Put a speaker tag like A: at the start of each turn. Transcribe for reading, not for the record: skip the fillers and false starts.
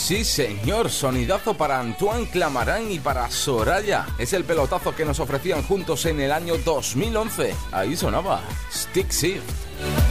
A: Sí, señor, sonidazo para Antoine Clamaran y para Soraya. Es el pelotazo que nos ofrecían juntos en el año 2011. Ahí sonaba Stick Shift.